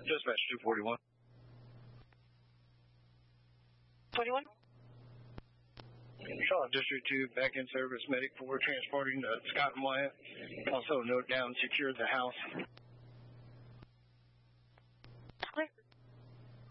Dispatch 241. 21? Charlotte District 2, back in service, medic 4 transporting Scott and Wyatt. Also note down, secure the house.